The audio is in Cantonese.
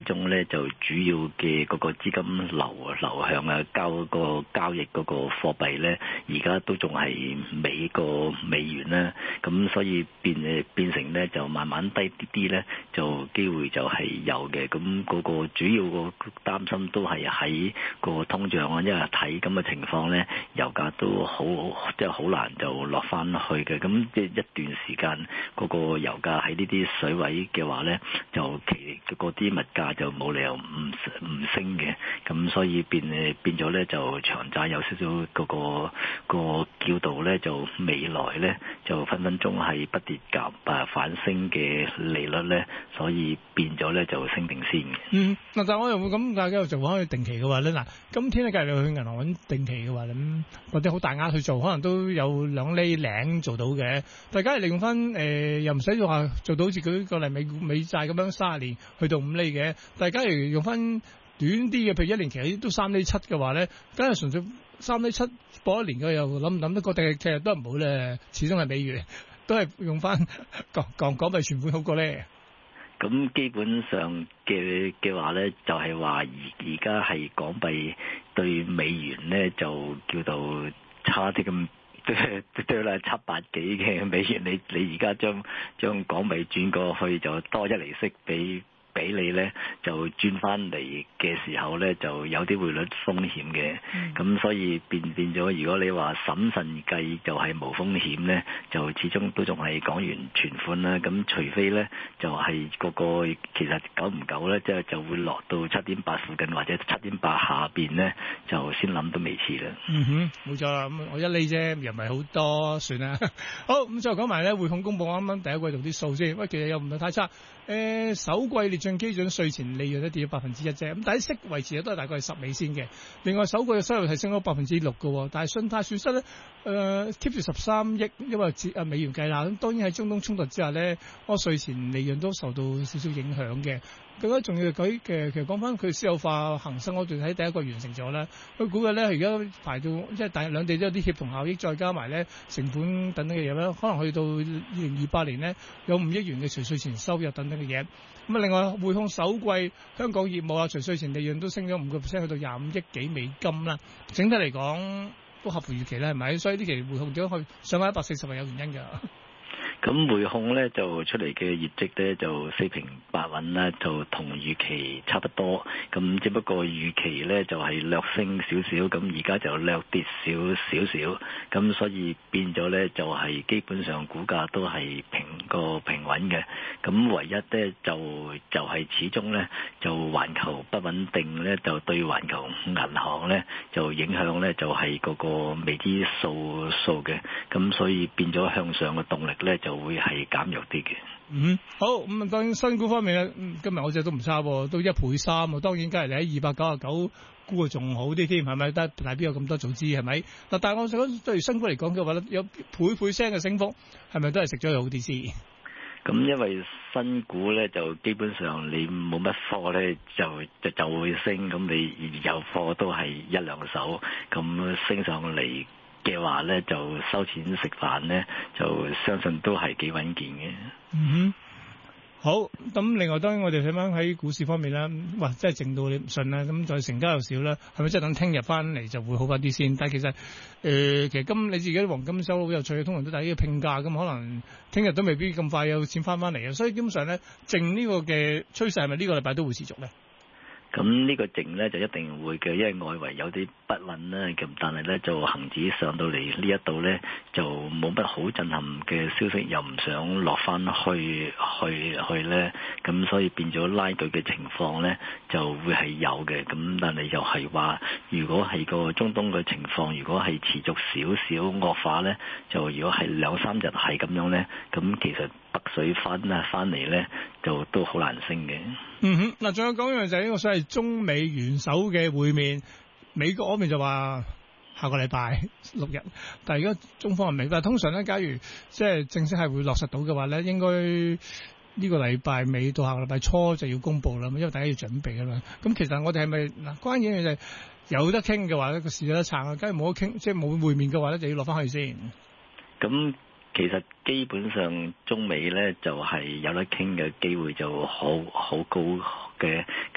中咧就主要嘅嗰個資金流向啊，個交易嗰個貨幣咧，而家都仲係美元啦，咁所以變成咧就慢慢低啲啲咧，就機會就係有嘅。咁嗰個主要個擔心都係喺個通脹啊，因為睇咁嘅情況咧，油價都即係好難就落翻去嘅。咁即係一段時間嗰個油價喺呢啲水位嘅話咧，就嗰啲物價就冇理由唔升嘅。咁所以變咗咧就長債有少少個叫度咧，就未來咧就分分鐘係不跌夾反升嘅利率咧，所以變咗咧就升定先嘅。 但係我又會咁，大家又做翻去定期嘅話咧，嗱，今天咧假如你去銀行揾定期嘅話，咁或者好大額去做，可能都有2厘零做到嘅。大家係利用翻又唔使話做到好似佢個例美債咁樣30年去到5厘嘅。大家如用翻短啲嘅，譬如1年期都3厘7嘅話咧，梗係純粹3厘7搏1年嘅，又諗唔諗得過？定係其實都唔好咧，始終係美元，都係用翻港幣存款好過咧。 咁基本上嘅話咧，就係話而家係港幣對美元咧，就叫做差啲咁。對啦，7、8幾嘅美元，你而家將港幣轉過去就多1厘息俾你咧，就轉翻嚟嘅時候咧，就有啲匯率風險嘅。咁所以變咗，如果你話審慎計就係無風險咧，就始終都仲係港元存款啦。咁除非咧就係個其實久唔久咧，即係就會落到7.8附近或者7.8下邊咧，就先諗都未遲啦。 冇錯啦。咁我1厘啫，又唔係好多，算啦。好，咁再講埋咧，匯控公佈啱啱第一季度啲數先。喂，其實又唔係太差。首季列進基準稅前利潤咧跌咗1%啫，咁但係息維持都係大概係10美仙嘅。另外首季嘅收入係升咗6%嘅，但係信貸損失咧keep 住13億，因為美元計啦。咁當然喺中東衝突之下咧，個稅前利潤都受到少少影響嘅。更加重要嘅其實講翻佢私有化恒生嗰段喺第一個完成咗啦。佢估計咧而家排到即係兩地都有啲協同效益，再加埋咧成本等等嘅嘢咧，可能去到2028年咧有5億元嘅除稅前收入等等嘅嘢。咁啊，另外匯控首季香港業務啊，除稅前利潤都升咗5%，去到25億幾美金啦。整體嚟講都合乎預期啦，係咪？所以呢期匯控點樣去上翻140係有原因㗎。 咁匯控咧就出嚟嘅業績咧就4平8穩啦，就同預期差不多。咁只不過預期咧就係略升少少，咁而家就略跌少少。咁所以變咗咧就係基本上股價都係平穩嘅。咁唯一咧就係始終咧就環球不穩定咧，就對環球銀行咧就影響咧就係嗰個未知數嘅。咁所以變咗向上嘅動力咧就會係減弱啲嘅。 好，咁啊，當然新股方面咧，今日我隻都唔差，都1.3倍。當然，梗係你喺299沽啊，仲好啲添，係咪？但係邊有咁多組資係咪？嗱，但係我想對新股嚟講嘅話咧，有倍聲嘅升幅，係咪都係食咗又好啲先？ 咁因為新股咧就基本上你冇乜貨咧就會升，咁你有貨都係1兩手，咁升上嚟嘅話咧就收錢食飯咧，就相信都係幾穩健嘅。 好，咁另外當然我哋睇翻喺股市方面啦，哇，真係靜到你唔信啦，咁再成交又少啦，係咪即係等聽日翻嚟就會好翻啲先？但係其實其實你自己啲黃金收好有趣，通常都睇呢個拼價，咁可能聽日都未必咁快有錢翻嚟啊，所以基本上咧靜呢個嘅趨勢係咪呢個禮拜都會持續咧？ 咁呢個靜咧就一定會嘅，因為外圍有啲不穩啦，咁但係咧就恒指上到嚟呢一度咧就冇乜好震撼嘅消息，又唔想落翻去咧，咁所以變咗拉鋸嘅情況咧就會係有嘅。咁但係又係話，如果係個中東嘅情況，如果係持續少少惡化咧，就如果係2-3日係咁樣咧，咁其實北水翻嚟咧就都好難升嘅。 嗱，仲有講一樣就係呢個所謂中美元首嘅會面，美國嗰邊就話下個禮拜6日，但係而家中方係未。但係通常咧，假如即係正式係會落實到嘅話咧，應該呢個禮拜尾到下個禮拜初就要公佈啦，因為大家要準備啊嘛。咁其實我哋係咪嗱關鍵嘅就係有得傾嘅話咧，個市有得撐啊，假如冇得傾，即係冇會面嘅話咧，就要落翻去先。 咁其實基本上中美咧就係有得傾嘅機會就好高嘅。